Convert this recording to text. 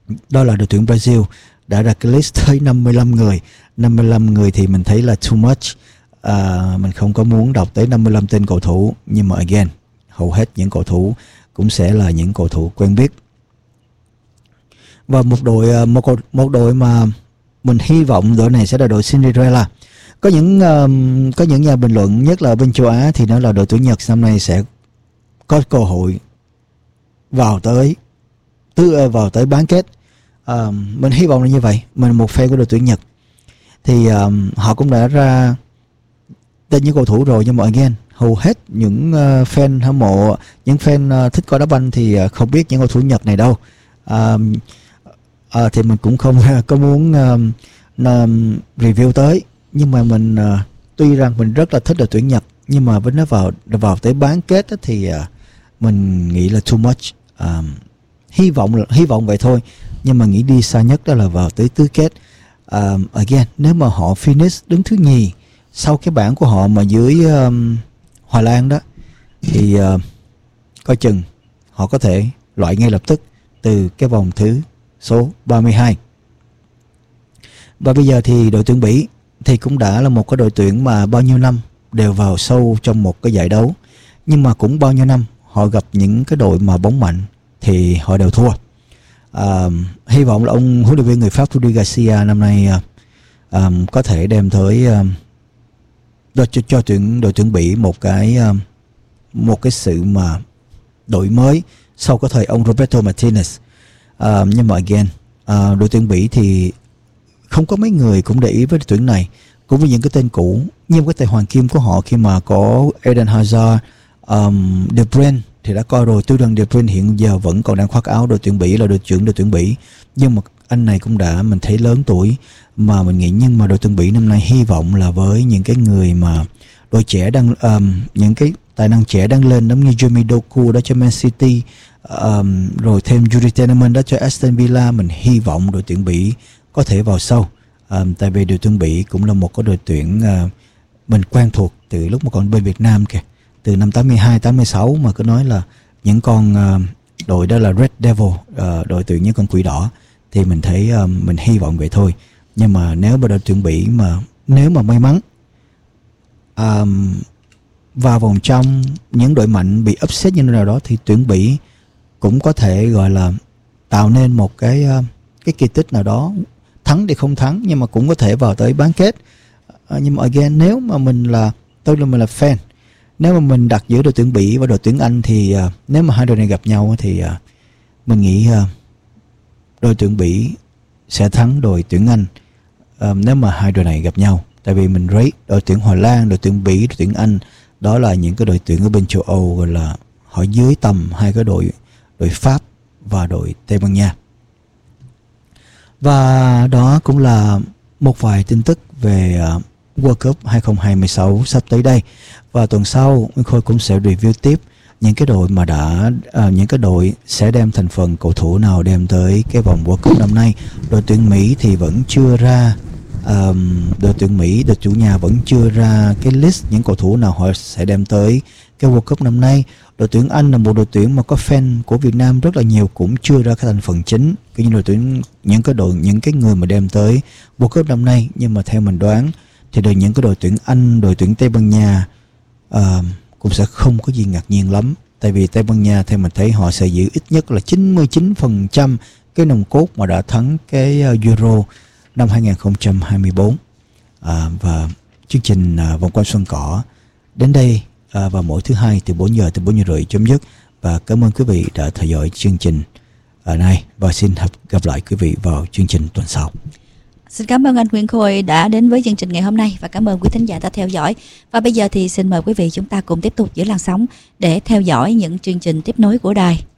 đó là đội tuyển Brazil đã ra cái list tới 55 người. 55 người thì mình thấy là too much. Mình không có muốn đọc tới 55 tên cầu thủ, nhưng mà again, hầu hết những cầu thủ cũng sẽ là những cầu thủ quen biết. Và một đội mà mình hy vọng đội này sẽ là đội Cinderella. Có những nhà bình luận, nhất là bên châu Á, thì nói là đội tuyển Nhật năm nay sẽ có cơ hội vào tới bán kết. Mình hy vọng là như vậy. Mình là một fan của đội tuyển Nhật, thì họ cũng đã ra tên những cầu thủ rồi, nhưng mà again, hầu hết những fan hâm mộ, những fan thích coi đá banh thì không biết những cầu thủ Nhật này đâu. Thì mình cũng không có muốn review tới, nhưng mà mình tuy rằng mình rất là thích đội tuyển Nhật, nhưng mà với nó vào tới bán kết thì mình nghĩ là too much. Hy vọng vậy thôi, nhưng mà nghĩ đi xa nhất đó là vào tới tứ kết. Again, nếu mà họ finish đứng thứ nhì sau cái bảng của họ mà dưới Hà Lan đó, thì coi chừng họ có thể loại ngay lập tức từ cái vòng thứ số 32. Và bây giờ thì đội tuyển Bỉ thì cũng đã là một cái đội tuyển mà bao nhiêu năm đều vào sâu trong một cái giải đấu, nhưng mà cũng bao nhiêu năm họ gặp những cái đội mà bóng mạnh thì họ đều thua. Hy vọng là ông huấn luyện viên người Pháp Rudi Garcia năm nay có thể đem tới cho đội tuyển Bỉ một cái sự mà đổi mới sau cái thời ông Roberto Martinez. Nhưng mà again, đội tuyển Bỉ thì không có mấy người cũng để ý với đội tuyển này, cũng với những cái tên cũ, nhưng cái tay hoàng kim của họ khi mà có Eden Hazard, De Bruyne thì đã coi rồi. Tuy rằng De Bruyne hiện giờ vẫn còn đang khoác áo đội tuyển Bỉ, là đội trưởng đội tuyển Bỉ, nhưng mà anh này cũng đã, mình thấy lớn tuổi mà mình nghĩ. Nhưng mà đội tuyển Bỉ năm nay hy vọng là với những cái người mà đội trẻ đang những cái tài năng trẻ đang lên, giống như Jeremy Doku đó cho Man City, rồi thêm Yuri Tielemans đó cho Aston Villa, mình hy vọng đội tuyển Bỉ có thể vào sâu. Tại vì đội tuyển Bỉ cũng là một cái đội tuyển mình quen thuộc từ lúc mà còn bên Việt Nam kìa, từ năm 82, 86 mà cứ nói là những con đội đó là Red Devil, đội tuyển những con quỷ đỏ, thì mình thấy mình hy vọng vậy thôi. Nhưng mà nếu mà đội tuyển Bỉ mà nếu mà may mắn vào vòng trong những đội mạnh bị upset như thế nào đó, thì tuyển Bỉ cũng có thể gọi là tạo nên một cái kỳ tích nào đó, thắng thì không thắng nhưng mà cũng có thể vào tới bán kết. Nhưng mà again, nếu mà mình là fan, nếu mà mình đặt giữa đội tuyển Bỉ và đội tuyển Anh thì nếu mà hai đội này gặp nhau thì mình nghĩ đội tuyển Bỉ sẽ thắng đội tuyển Anh nếu mà hai đội này gặp nhau. Tại vì mình rate đội tuyển Hà Lan, đội tuyển Bỉ, đội tuyển Anh, đó là những cái đội tuyển ở bên châu Âu, gọi là họ dưới tầm hai cái đội Pháp và đội Tây Ban Nha. Và đó cũng là một vài tin tức về World Cup 2026 sắp tới đây. Và tuần sau Minh Khôi cũng sẽ review tiếp những cái đội mà những cái đội sẽ đem thành phần cầu thủ nào đem tới cái vòng World Cup năm nay. Đội tuyển Mỹ thì vẫn chưa ra, đội tuyển Mỹ, đội chủ nhà vẫn chưa ra cái list những cầu thủ nào họ sẽ đem tới cái World Cup năm nay. Đội tuyển Anh là một đội tuyển mà có fan của Việt Nam rất là nhiều, cũng chưa ra cái thành phần chính, cái như đội tuyển những cái người mà đem tới World Cup năm nay. Nhưng mà theo mình đoán thì những cái đội tuyển Anh, đội tuyển Tây Ban Nha cũng sẽ không có gì ngạc nhiên lắm. Tại vì Tây Ban Nha theo mình thấy họ sẽ giữ ít nhất là 99% cái nòng cốt mà đã thắng cái Euro năm 2024. Và chương trình vòng quanh sân cỏ đến đây vào mỗi thứ hai từ 4 giờ tới 4 giờ rưỡi chấm dứt. Và cảm ơn quý vị đã theo dõi chương trình này, và xin gặp lại quý vị vào chương trình tuần sau. Xin cảm ơn anh Nguyễn Khôi đã đến với chương trình ngày hôm nay, và cảm ơn quý thính giả đã theo dõi. Và bây giờ thì xin mời quý vị chúng ta cùng tiếp tục giữ làn sóng để theo dõi những chương trình tiếp nối của đài.